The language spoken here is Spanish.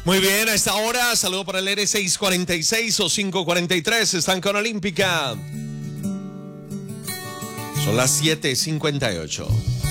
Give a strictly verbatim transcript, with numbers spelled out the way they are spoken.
Muy bien, a esta hora, saludo para el R seiscientos cuarenta y seis o quinientos cuarenta y tres, están con Olímpica. Son las siete cincuenta y ocho.